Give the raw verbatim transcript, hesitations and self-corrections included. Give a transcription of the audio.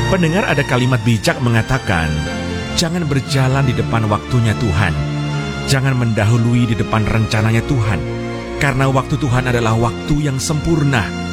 Pendengar, ada kalimat bijak mengatakan, jangan berjalan di depan waktunya Tuhan. Jangan mendahului di depan rencananya Tuhan. Karena waktu Tuhan adalah waktu yang sempurna.